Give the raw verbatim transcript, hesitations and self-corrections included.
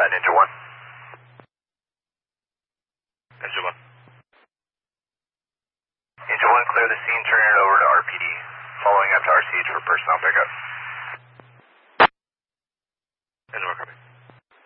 that, Ninja one. Ninja one. Ninja one, clear the scene, turn it over to R P D. Following up to R C H for personnel pickup.